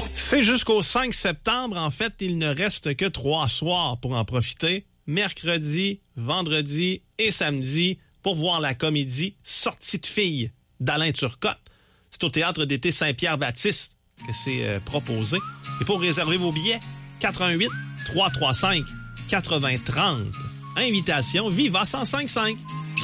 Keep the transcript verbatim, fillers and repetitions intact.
C'est jusqu'au cinq septembre. En fait, il ne reste que trois soirs pour en profiter. Mercredi, vendredi et samedi pour voir la comédie Sortie de filles d'Alain Turcotte. C'est au Théâtre d'été Saint-Pierre-Baptiste que c'est euh, proposé. Et pour réserver vos billets, quatre un huit, trois trois cinq, quatre zéro trois zéro. Invitation Viva cent cinq cinq.